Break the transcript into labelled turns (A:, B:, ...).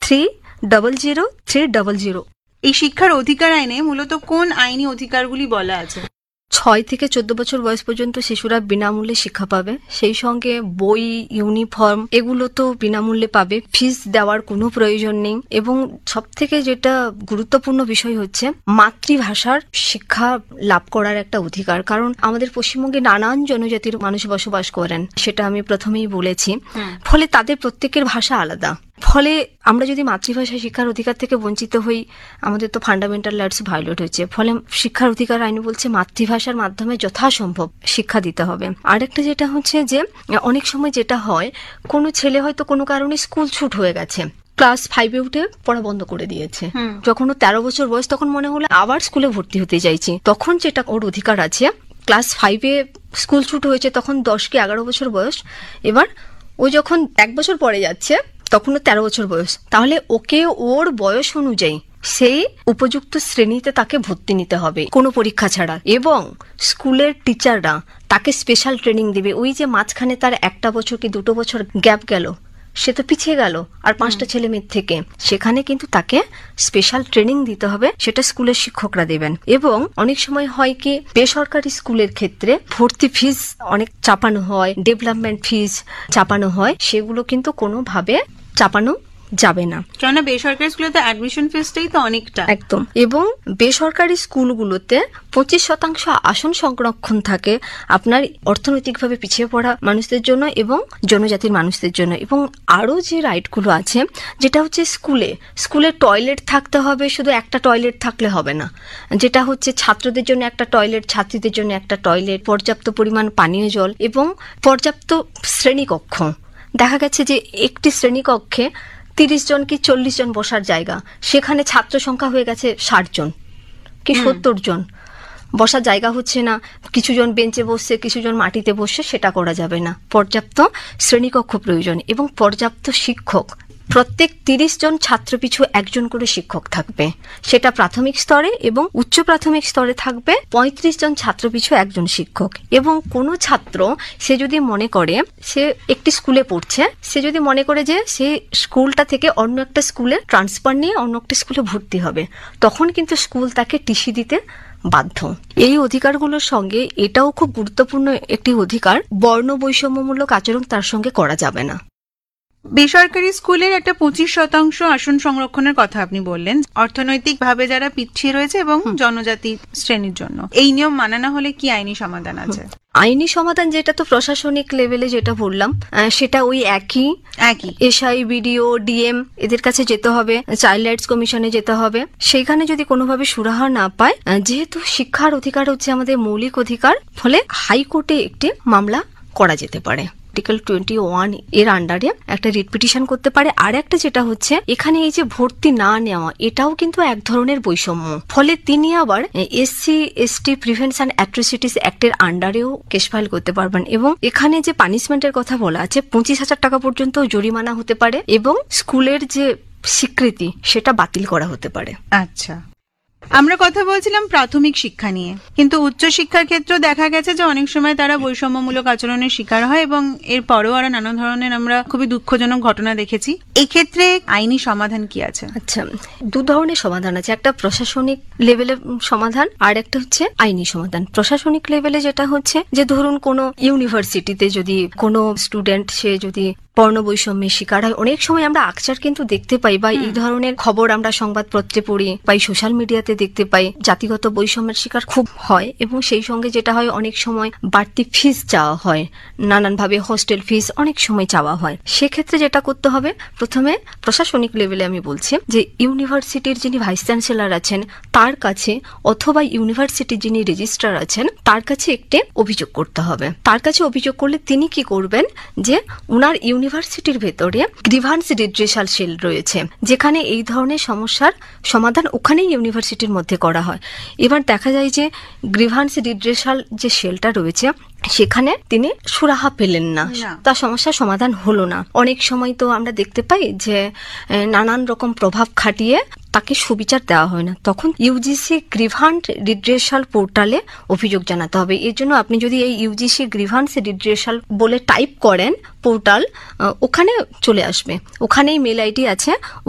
A: 637-300-300।
B: এই শিক্ষার অধিকার আইনে মূলত কোন আইনি অধিকারগুলি বলা আছে?
A: 6 থেকে 14 বছর বয়স পর্যন্ত শিশুরা বিনামূল্যে শিক্ষা পাবে, সেই সঙ্গে বই, ইউনিফর্ম এগুলো তো বিনামূল্যে পাবে, ফিস দেওয়ার কোনো প্রয়োজন নেই। এবং সব থেকে যেটা গুরুত্বপূর্ণ বিষয় হচ্ছে মাতৃভাষার শিক্ষা লাভ করার একটা অধিকার। কারণ আমাদের পশ্চিমবঙ্গে নানান জনজাতির মানুষ বসবাস করেন, সেটা আমি প্রথমেই বলেছি। ফলে তাদের প্রত্যেকের ভাষা আলাদা। ফলে আমরা যদি মাতৃভাষা শিক্ষার অধিকার থেকে বঞ্চিত হই, আমাদের তো ফান্ডামেন্টাল রাইটস ভায়োলেট হচ্ছে। ফলে শিক্ষার অধিকার আইন বলছে মাতৃভাষার মাধ্যমে যথাসম্ভব শিক্ষা দিতে হবে। আরেকটা যেটা হচ্ছে যে অনেক সময় যেটা হয়, কোনো ছেলে হয়তো কোনো কারণে স্কুল ছুট হয়ে গেছে, ক্লাস 5-এ উঠে পড়া বন্ধ করে দিয়েছে। যখন ও 13 বছর বয়স, তখন মনে হলো আবার স্কুলে ভর্তি হতে চাইছি, তখন যেটা ওর অধিকার আছে, ক্লাস 5-এ স্কুল ছুট হয়েছে, তখন 10 কি 11 বছর বয়স, এবার ও যখন 1 বছর পরে যাচ্ছে তখন 13 বছর বয়স, তাহলে ওকে ওর বয়স অনুযায়ী সেই উপযুক্ত শ্রেণীতে তাকে ভর্তি নিতে হবে কোনো পরীক্ষা ছাড়া। এবং স্কুলের টিচাররা তাকে স্পেশাল ট্রেনিং দিবে। ওই যে মাঝখানে তার 1 বছর কি 2 বছর গ্যাপ গেল, সে তো পিছিয়ে গেল আর 5টা ছেলে মেয়ের থেকে, সেখানে কিন্তু তাকে স্পেশাল ট্রেনিং দিতে হবে, সেটা স্কুলের শিক্ষকরা দেবেন। এবং অনেক সময় হয় কি, বেসরকারি স্কুলের ক্ষেত্রে ভর্তি ফিস অনেক চাপানো হয়, ডেভেলপমেন্ট ফিস চাপানো হয়, সেগুলো কিন্তু কোনোভাবে চাপানো যাবে না।
B: কেননা বেসরকারি স্কুলে তো অ্যাডমিশন ফিসটাই তো অনেকটা।
A: একদম। এবং বেসরকারি স্কুলগুলোতে 25% আসন সংরক্ষণ থাকে আপনার অর্থনৈতিকভাবে পিছিয়ে পড়া মানুষদের জন্য এবং জনজাতির মানুষদের জন্য। এবং আরো যে রাইটগুলো আছে, যেটা হচ্ছে স্কুলে টয়লেট থাকতে হবে, শুধু একটা টয়লেট থাকলে হবে না, যেটা হচ্ছে ছাত্রদের জন্য একটা টয়লেট, ছাত্রীদের জন্য একটা টয়লেট, পর্যাপ্ত পরিমাণ পানীয় জল এবং পর্যাপ্ত শ্রেণীকক্ষ। দেখা গেছে যে একটি শ্রেণীকক্ষে 30 জন কি 40 জন বসার জায়গা, সেখানে ছাত্র সংখ্যা হয়ে গেছে 60 জন কি 70 জন, বসার জায়গা হচ্ছে না, কিছু জন বেঞ্চে বসছে, কিছু জন মাটিতে বসছে, সেটা করা যাবে না। পর্যাপ্ত শ্রেণীকক্ষ প্রয়োজন এবং পর্যাপ্ত শিক্ষক। প্রত্যেক 30 জন ছাত্র পিছু 1 জন করে শিক্ষক থাকবে, সেটা প্রাথমিক স্তরে, এবং উচ্চ প্রাথমিক স্তরে থাকবে 35 জন ছাত্র পিছু 1 জন শিক্ষক। এবং কোনো ছাত্র সে যদি মনে করে সে একটি স্কুলে পড়ছে, সে যদি মনে করে যে সে স্কুলটা থেকে অন্য একটা স্কুলে ট্রান্সফার নিয়ে অন্য একটা স্কুলে ভর্তি হবে, তখন কিন্তু স্কুল তাকে টিসি দিতে বাধ্য। এই অধিকারগুলোর সঙ্গে এটাও খুব গুরুত্বপূর্ণ একটি অধিকার, বর্ণ বৈষম্যমূলক আচরণ তার সঙ্গে করা যাবে না।
B: বেসরকারি স্কুলের একটা 25% আসন সংরক্ষণের কথা আপনি বললেন, অর্থনৈতিকভাবে যারা পিছিয়ে রয়েছে এবং জনজাতি শ্রেণীর জন্য। এই নিয়ম মানা হলে কি আইনি সমাধান আছে?
A: আইনি সমাধান যেটা তো প্রশাসনিক লেভেলে যেটা বললাম, সেটা ওই একই এসআই, বিডিও, ডিএম এদের কাছে যেতে হবে, চাইল্ড রাইটস কমিশনে যেতে হবে। সেখানে যদি কোনোভাবে সুরাহা না পায়, যেহেতু শিক্ষার অধিকার হচ্ছে আমাদের মৌলিক অধিকার, ফলে হাইকোর্টে একটি মামলা করা যেতে পারে। আর্টিকেল 21 এর আন্ডারে একটা রিট পিটিশন করতে পারে। আর একটা যেটা হচ্ছে, এখানে এই যে ভর্তি না নেওয়া, এটাও কিন্তু এক ধরনের বৈষম্য। ফলে তিনি আবার SC/ST prevention atrocities অ্যাক্টের আন্ডারেও case file করতে পারবেন। এবং এখানে যে পানিশমেন্টের কথা বলা আছে, 25,000 টাকা পর্যন্ত জরিমানা হতে পারে এবং স্কুলের যে স্বীকৃতি সেটা বাতিল করা হতে পারে।
B: আচ্ছা, আমরা কথা বলছিলাম প্রাথমিক শিক্ষা নিয়ে, কিন্তু উচ্চ শিক্ষার ক্ষেত্রে দেখা গেছে যে অনেক সময় তারা বৈষম্যমূলক আচরণের শিকার হয় এবং এর পরেও আরো নানা ধরনের আমরা খুবই দুঃখজনক ঘটনা দেখেছি। এই ক্ষেত্রে আইনি সমাধান কি আছে?
A: আচ্ছা, 2 ধরনের সমাধান আছে, একটা প্রশাসনিক লেভেলের সমাধান আর একটা হচ্ছে আইনি সমাধান। প্রশাসনিক লেভেলে যেটা হচ্ছে যে ধরুন কোনো ইউনিভার্সিটিতে যদি কোনো স্টুডেন্ট সে যদি বর্ণ বৈষম্যের শিকার হয়, অনেক সময় আমরা আকচার কিন্তু দেখতে পাই, বা এই ধরনের খবর আমরা সংবাদপত্রে পড়ি বা সোশ্যাল মিডিয়াতে দেখতে পাই, জাতিগত বৈষম্যের শিকার খুব হয়। এবং সেই সঙ্গে যেটা হয়, অনেক সময় বাড়তি ফিস চাওয়া হয়, নানানভাবে হোস্টেল ফিস অনেক সময় চাওয়া হয়। সেক্ষেত্রে যেটা করতে হবে, প্রথমে প্রশাসনিক লেভেলে আমি বলছি যে ইউনিভার্সিটির যিনি ভাইস চ্যান্সেলর আছেন তার কাছে, অথবা ইউনিভার্সিটির যিনি রেজিস্ট্রার আছেন তার কাছে একটি অভিযোগ করতে হবে। তার কাছে অভিযোগ করলে তিনি কি করবেন, যে উনার ইউনিভার্সিটির ভেতরে গ্রিভান্স রিড্রেসাল সেল রয়েছে, যেখানে এই ধরনের সমস্যার সমাধান ওখানেই ইউনিভার্সিটির মধ্যে করা হয়। এবার দেখা যায় যে গ্রিভান্স রিড্রেসাল যে সেলটা রয়েছে, সেখানে তিনি সুরাহা পেলেন না, তার সমস্যার সমাধান হলো না। অনেক সময় তো আমরা দেখতে পাই যে নানান রকম প্রভাব খাটিয়ে তাকে সুবিচার দেওয়া হয় না, তখন ইউজিসি গ্রিভান্স রিড্রেসাল পোর্টালে অভিযোগ জানাতে হবে। এর জন্য আপনি যদি এই ইউজিসি গ্রিভান্স রিড্রেসাল বলে টাইপ করেন পোর্টাল, ওখানে চলে আসবে, ওখানেই মেল আইডি আছে,